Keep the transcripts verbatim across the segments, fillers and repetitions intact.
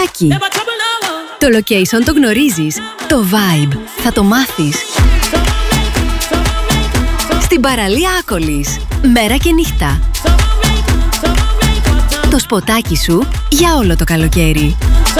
Το location το γνωρίζεις. Το vibe θα το μάθεις. Στην παραλία Άκολης. Μέρα και νύχτα. Το σποτάκι σου για όλο το καλοκαίρι.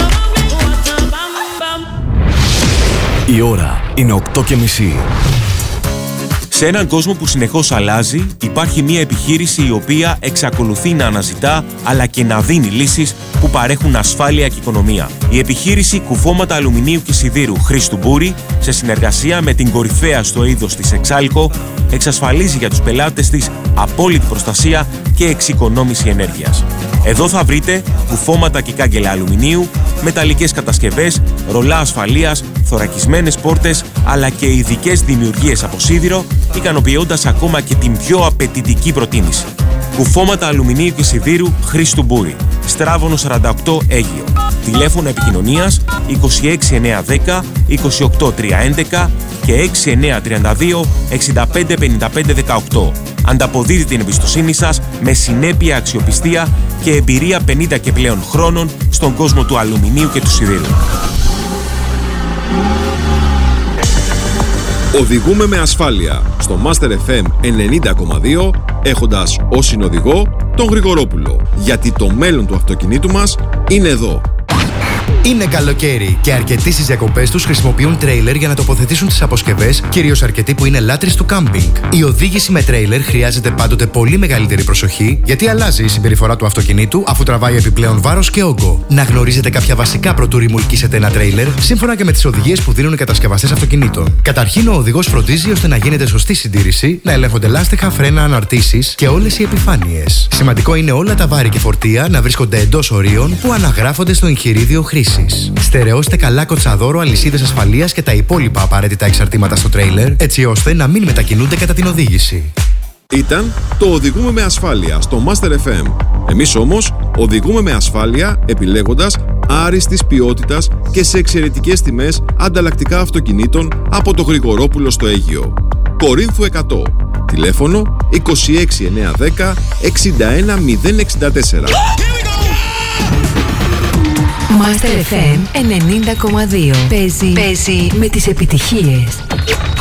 Η ώρα είναι οκτώ και μισή. Σε έναν κόσμο που συνεχώς αλλάζει, υπάρχει μια επιχείρηση η οποία εξακολουθεί να αναζητά αλλά και να δίνει λύσεις που παρέχουν ασφάλεια και οικονομία. Η επιχείρηση Κουφώματα Αλουμινίου και Σιδήρου Χρήστου Μπούρη, σε συνεργασία με την κορυφαία στο είδος της Εξάλκο, εξασφαλίζει για τους πελάτες της απόλυτη προστασία και εξοικονόμηση ενέργειας. Εδώ θα βρείτε κουφώματα και κάγκελα αλουμινίου, μεταλλικές κατασκευές, ρολά ασφαλείας, θωρακισμένες πόρτες, αλλά και ειδικές δημιουργίες από σίδηρο, ικανοποιώντας ακόμα και την πιο απαιτητική προτίμηση. Κουφώματα αλουμινίου και σιδήρου Χρήστου Μπούρη, Στράβωνο σαράντα οκτώ Αίγυο. Τηλέφωνο επικοινωνίας είκοσι έξι εννιακόσια δέκα είκοσι οκτώ τριακόσια έντεκα και έξι εννιακόσια τριάντα δύο εξήντα πέντε πενήντα πέντε δεκαοκτώ. Ανταποδίδει την εμπιστοσύνη σας με συνέπεια, αξιοπιστία και εμπειρία πενήντα και πλέον χρόνων στον κόσμο του αλουμινίου και του σιδήρου. Οδηγούμε με ασφάλεια στο Master εφ εμ ενενήντα κόμμα δύο, έχοντας ως συνοδηγό τον Γρηγορόπουλο, γιατί το μέλλον του αυτοκινήτου μας είναι εδώ. Είναι καλοκαίρι και αρκετοί στις διακοπές τους χρησιμοποιούν τρέιλερ για να τοποθετήσουν τις αποσκευές, κυρίως αρκετοί που είναι λάτρεις του κάμπινγκ. Η οδήγηση με τρέιλερ χρειάζεται πάντοτε πολύ μεγαλύτερη προσοχή, γιατί αλλάζει η συμπεριφορά του αυτοκινήτου αφού τραβάει επιπλέον βάρος και όγκο. Να γνωρίζετε κάποια βασικά πρωτού ρημουλκίσετε ένα τρέιλερ, σύμφωνα και με τις οδηγίες που δίνουν οι κατασκευαστές αυτοκινήτων. Καταρχήν, ο οδηγός φροντίζει ώστε να γίνεται σωστή συντήρηση, να ελέγχονται λάστιχα, φρένα, αναρτήσεις και όλες οι επιφάνειες. Σημαντικό είναι όλα τα βάρη και φορτία να βρίσκονται εντός ορίων που αναγράφονται στο εγχειρίδιο χρήσης. Στερεώστε καλά κοτσαδόρο, αλυσίδες ασφαλείας και τα υπόλοιπα απαραίτητα εξαρτήματα στο τρέιλερ, έτσι ώστε να μην μετακινούνται κατά την οδήγηση. Ήταν το Οδηγούμε με ασφάλεια στο Master εφ εμ. Εμείς όμως οδηγούμε με ασφάλεια επιλέγοντας άριστης ποιότητας και σε εξαιρετικές τιμές ανταλλακτικά αυτοκινήτων από το Γρηγορόπουλο στο Αίγυο. Κορίνθου εκατό. Τηλέφωνο είκοσι έξι εννιακόσια δέκα εξήντα ένα μηδέν εξήντα τέσσερα. Master εφ εμ ενενήντα κόμμα δύο. Παίζει, Παίζει με τις επιτυχίες.